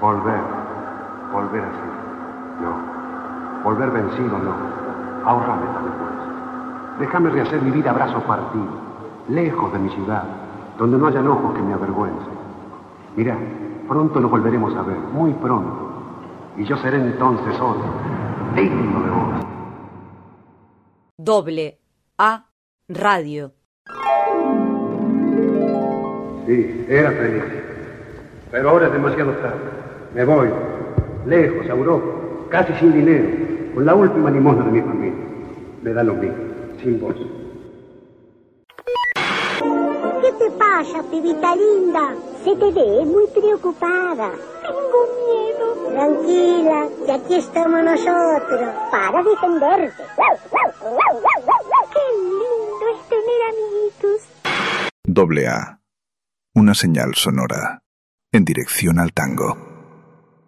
Volver así. No. Volver vencido, no. Ahórrame la vergüenza. Déjame rehacer mi vida a brazo partido, lejos de mi ciudad, donde no hayan ojos que me avergüencen. Mira, pronto nos volveremos a ver, muy pronto. Y yo seré entonces otro, digno de vos. AA Radio. Sí, era feliz. Pero ahora es demasiado tarde. Me voy, lejos, a Europa, casi sin dinero, con la última limosna de mi familia. Me da lo mismo, sin vos. ¿Qué te pasa, pibita linda? Se te ve muy preocupada. Tengo miedo. Tranquila, que aquí estamos nosotros, para defenderte. Qué lindo es tener amiguitos. AA. Una señal sonora en dirección al tango.